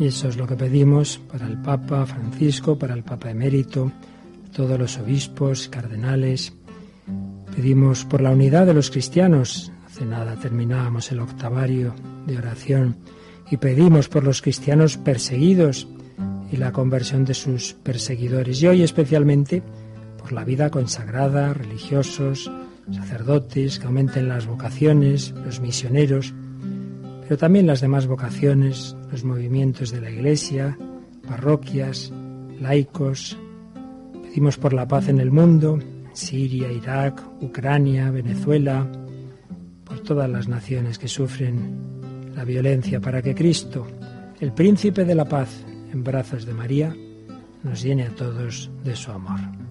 Y eso es lo que pedimos para el Papa Francisco, para el Papa Emérito, todos los obispos, cardenales. Pedimos por la unidad de los cristianos. Hace nada terminábamos el octavario de oración y pedimos por los cristianos perseguidos y la conversión de sus perseguidores. Y hoy especialmente por la vida consagrada, religiosos, sacerdotes, que aumenten las vocaciones, los misioneros, pero también las demás vocaciones, los movimientos de la Iglesia, parroquias, laicos. Pedimos por la paz en el mundo, Siria, Irak, Ucrania, Venezuela, por todas las naciones que sufren la violencia, para que Cristo, el Príncipe de la Paz, en brazos de María, nos llene a todos de su amor.